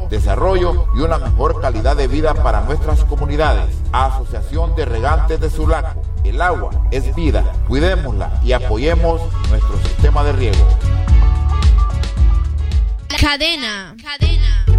desarrollo y una mejor calidad de vida para nuestras comunidades. Asociación de Regantes de Sulaco. El agua es vida. Cuidémosla y apoyemos nuestro sistema de riego. Cadena.